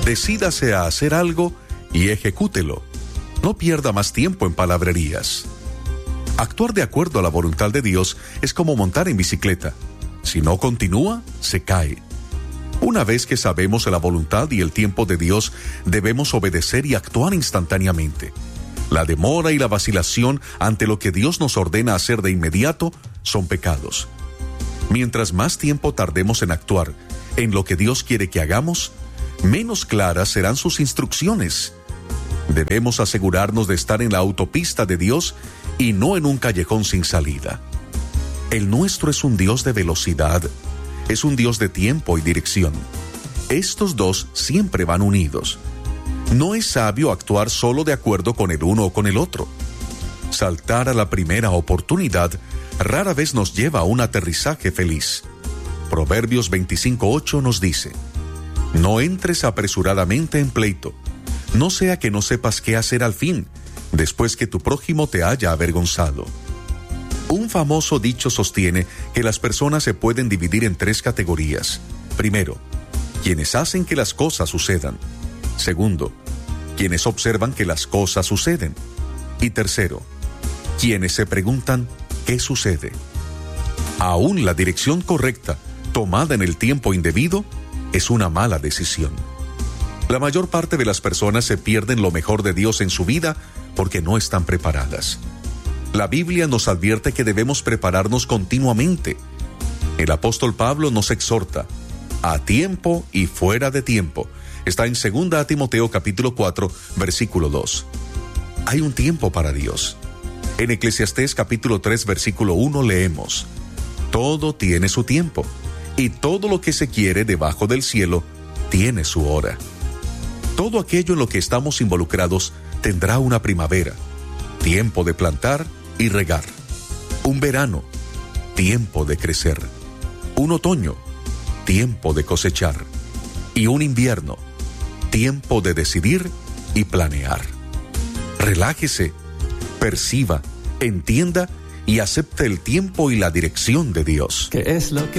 Decídase a hacer algo y ejecútelo. No pierda más tiempo en palabrerías. Actuar de acuerdo a la voluntad de Dios es como montar en bicicleta. Si no continúa, se cae. Una vez que sabemos la voluntad y el tiempo de Dios, debemos obedecer y actuar instantáneamente. La demora y la vacilación ante lo que Dios nos ordena hacer de inmediato son pecados. Mientras más tiempo tardemos en actuar en lo que Dios quiere que hagamos, menos claras serán sus instrucciones. Debemos asegurarnos de estar en la autopista de Dios y no en un callejón sin salida. El nuestro es un Dios de velocidad, es un Dios de tiempo y dirección. Estos dos siempre van unidos. No es sabio actuar solo de acuerdo con el uno o con el otro. Saltar a la primera oportunidad rara vez nos lleva a un aterrizaje feliz. Proverbios 25:8 nos dice: no entres apresuradamente en pleito, no sea que no sepas qué hacer al fin, después que tu prójimo te haya avergonzado. Un famoso dicho sostiene que las personas se pueden dividir en 3 categorías. Primero, quienes hacen que las cosas sucedan. Segundo, quienes observan que las cosas suceden. Y tercero, quienes se preguntan ¿qué sucede? Aún la dirección correcta, tomada en el tiempo indebido, es una mala decisión. La mayor parte de las personas se pierden lo mejor de Dios en su vida porque no están preparadas. La Biblia nos advierte que debemos prepararnos continuamente. El apóstol Pablo nos exhorta, a tiempo y fuera de tiempo. Está en 2 Timoteo capítulo 4, versículo 2. Hay un tiempo para Dios. En Eclesiastés capítulo 3, versículo 1 leemos: todo tiene su tiempo, y todo lo que se quiere debajo del cielo tiene su hora. Todo aquello en lo que estamos involucrados tendrá una primavera, tiempo de plantar y regar; un verano, tiempo de crecer; un otoño, tiempo de cosechar; y un invierno, tiempo de decidir y planear. Relájese, perciba, entienda y acepte el tiempo y la dirección de Dios. ¿Qué es lo que